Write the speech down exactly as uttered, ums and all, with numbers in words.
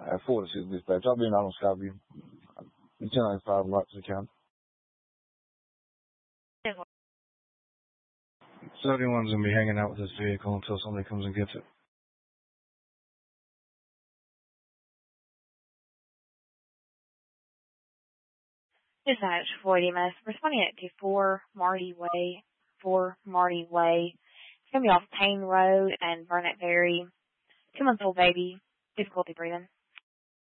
I afford to see the dispatch. I'll be in on Skyview. ten ninety-five lots of account. seventy-one's going to be hanging out with this vehicle until somebody comes and gets it. Dispatch for E M S, responding to four Marty Way, four Marty Way. It's going to be off Payne Road and Burnett Ferry. Two-month-old baby, difficulty breathing.